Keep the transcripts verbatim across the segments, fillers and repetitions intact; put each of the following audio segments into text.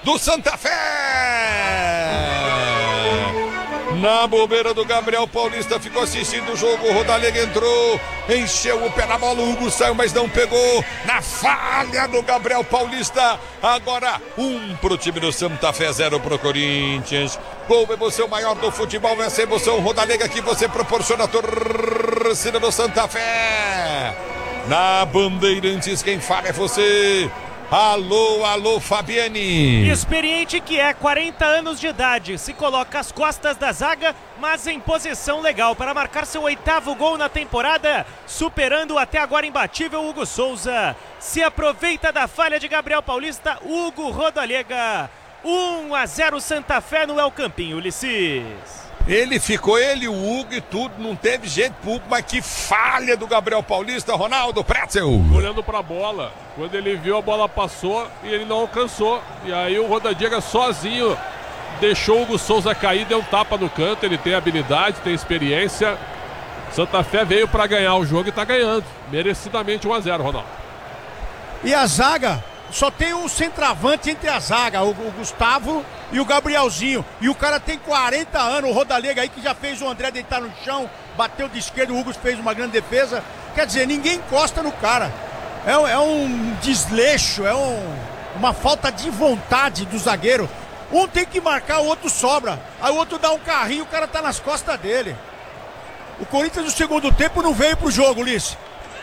do Santa Fé. Na bobeira do Gabriel Paulista, ficou assistindo o jogo, o Rodalega entrou, encheu o pé na bola, o Hugo saiu, mas não pegou, na falha do Gabriel Paulista. Agora um pro time do Santa Fé, zero pro Corinthians. Gol, emoção maior do futebol, essa emoção Rodalega que você proporciona a torcida do Santa Fé. Na Bandeirantes, quem fala é você. Alô, alô, Fabiane. Experiente que é, quarenta anos de idade, se coloca às costas da zaga, mas em posição legal para marcar seu oitavo gol na temporada, superando o até agora imbatível Hugo Souza. Se aproveita da falha de Gabriel Paulista, Hugo Rodalega. um a zero Santa Fé no El Campinho, Ulisses. Ele ficou, ele, o Hugo e tudo, não teve gente público, mas que falha do Gabriel Paulista, Ronaldo Pretzel. Olhando pra bola, quando ele viu a bola passou e ele não alcançou. E aí o Rodalega sozinho deixou o Hugo Souza cair, deu um tapa no canto, ele tem habilidade, tem experiência. Santa Fé veio pra ganhar o jogo e tá ganhando, merecidamente um a zero, Ronaldo. E a zaga, só tem um centroavante entre a zaga, o, o Gustavo e o Gabrielzinho. E o cara tem quarenta anos, o Rodalega aí que já fez o André deitar no chão, bateu de esquerda, o Hugo fez uma grande defesa. Quer dizer, ninguém encosta no cara. É, é um desleixo, é um, uma falta de vontade do zagueiro. Um tem que marcar, o outro sobra. Aí o outro dá um carrinho, o cara tá nas costas dele. O Corinthians no segundo tempo não veio pro jogo, Ulisses.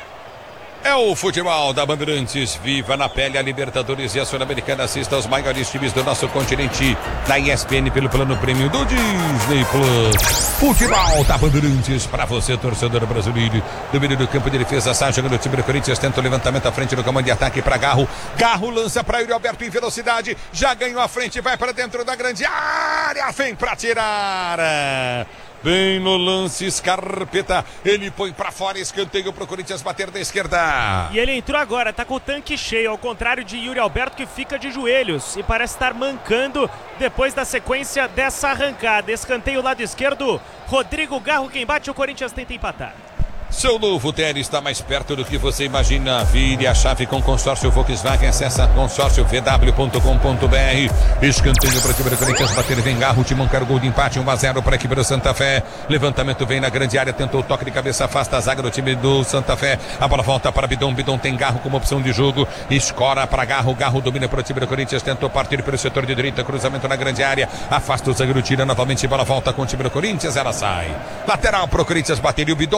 É o futebol da Bandeirantes, viva na pele a Libertadores e a Sul-Americana. Assista aos maiores times do nosso continente da E S P N pelo plano prêmio do Disney Plus. Futebol da Bandeirantes para você, torcedor brasileiro. Do meio do campo de defesa, sai jogando o time do Corinthians, tenta o levantamento à frente do comando de ataque para Garro. Garro lança para Yuri Alberto em velocidade, já ganhou a frente, vai para dentro da grande área, vem para tirar. Bem no lance, Scarpeta, ele põe pra fora, escanteio pro Corinthians bater da esquerda. E ele entrou agora, tá com o tanque cheio, ao contrário de Yuri Alberto que fica de joelhos e parece estar mancando depois da sequência dessa arrancada. Escanteio lado esquerdo, Rodrigo Garro quem bate, o Corinthians tenta empatar. Seu novo T L está mais perto do que você imagina. Vire a chave com consórcio Volkswagen. Acesse consórcio v w ponto com ponto b r. Escanteio para o time do Corinthians. Bater vem Garro. O Timão quer o gol de empate. um a zero para a equipe do Santa Fé. Levantamento vem na grande área. Tentou o toque de cabeça. Afasta a zaga do time do Santa Fé. A bola volta para Bidon. Bidon tem Garro como opção de jogo. Escora para Garro. Garro domina para o time do Corinthians. Tentou partir pelo setor de direita. Cruzamento na grande área. Afasta o zagueiro. Tira novamente. Bola volta com o time do Corinthians. Ela sai. Lateral para o Corinthians. Bateria o Bidon.